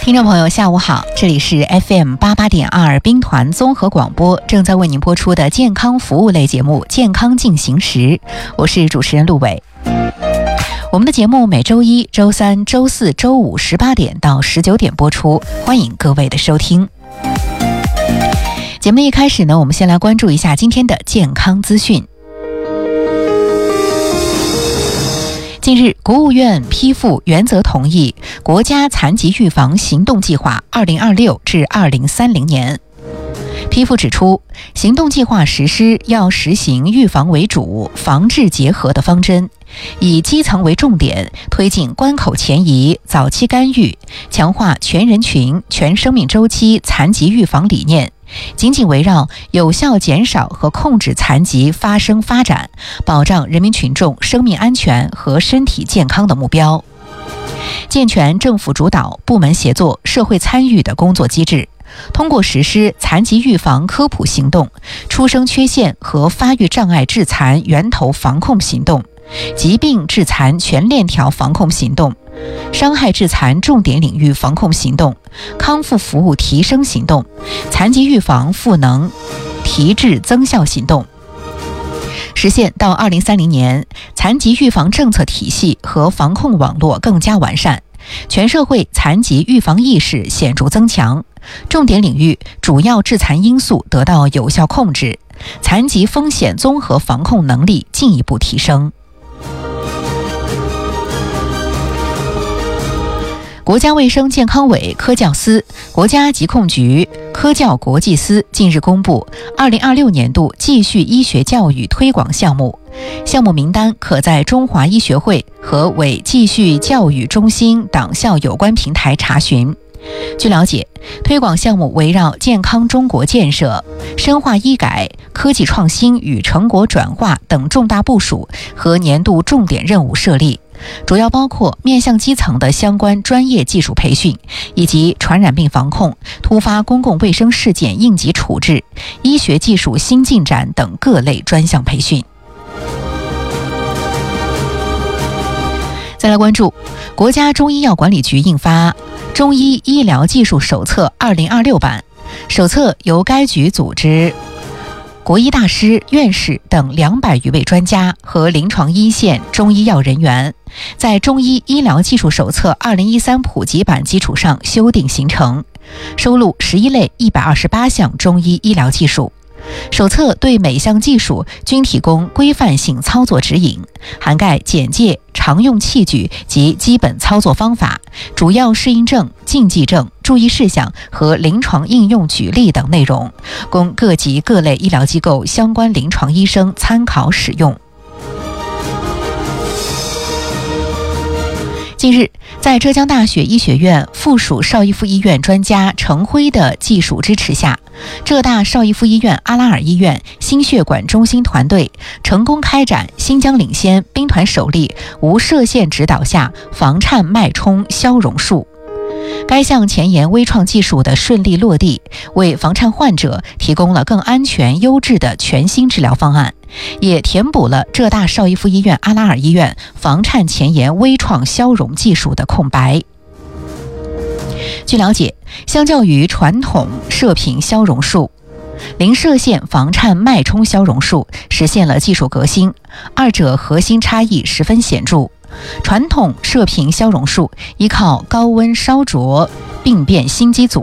听众朋友下午好，这里是 FM88.2 兵团综合广播，正在为您播出的健康服务类节目健康进行时，我是主持人陆伟。我们的节目每周一、周三、周四、周五18点到19点播出，欢迎各位的收听。节目的一开始呢，我们先来关注一下今天的健康资讯。近日，国务院批复原则同意国家残疾预防行动计划2026至2030年。批复指出，行动计划实施要实行预防为主、防治结合的方针，以基层为重点，推进关口前移、早期干预，强化全人群、全生命周期残疾预防理念，紧紧围绕有效减少和控制残疾发生发展，保障人民群众生命安全和身体健康的目标，健全政府主导、部门协作、社会参与的工作机制。通过实施残疾预防科普行动、出生缺陷和发育障碍致残源头防控行动、疾病致残全链条防控行动、伤害致残重点领域防控行动、康复服务提升行动、残疾预防赋能提质增效行动，实现到2030年残疾预防政策体系和防控网络更加完善，全社会残疾预防意识显著增强，重点领域主要致残因素得到有效控制，残疾风险综合防控能力进一步提升。国家卫生健康委科教司、国家疾控局科教国际司近日公布2026年度继续医学教育推广项目，项目名单可在中华医学会和委继续教育中心党校有关平台查询。据了解，推广项目围绕健康中国建设、深化医改、科技创新与成果转化等重大部署和年度重点任务设立，主要包括面向基层的相关专业技术培训，以及传染病防控、突发公共卫生事件应急处置、医学技术新进展等各类专项培训。再来关注国家中医药管理局印发中医医疗技术手册2026版，手册由该局组织国医大师、院士等200余位专家和临床一线中医药人员，在中医医疗技术手册2013普及版基础上修订形成，收录11类128项中医医疗技术。手册对每项技术均提供规范性操作指引，涵盖简介、常用器具及基本操作方法、主要适应症、禁忌症、注意事项和临床应用举例等内容，供各级各类医疗机构相关临床医生参考使用。近日，在浙江大学医学院附属邵逸夫医院专家程辉的技术支持下，浙大邵逸夫医院阿拉尔医院心血管中心团队成功开展新疆领先、兵团首例无射线指导下房颤脉冲消融术。该项前沿微创技术的顺利落地，为房颤患者提供了更安全优质的全新治疗方案，也填补了浙大邵逸夫医院阿拉尔医院房颤前沿微创消融技术的空白。据了解，相较于传统射频消融术，零射线房颤脉冲消融术实现了技术革新，二者核心差异十分显著。传统射频消融术依靠高温烧灼病变心肌组